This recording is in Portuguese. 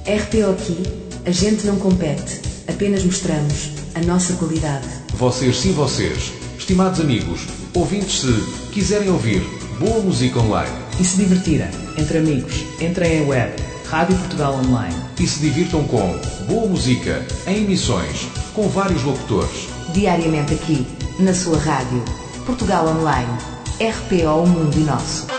RPO aqui, a gente não compete, apenas mostramos a nossa qualidade. Vocês, sim vocês, estimados amigos, ouvintes, se quiserem ouvir boa música online e se divertirem entre amigos, entrem em web, Rádio Portugal Online, e se divirtam com boa música em emissões com vários locutores, diariamente aqui, na sua rádio, Portugal Online, RPO, o mundo e nosso.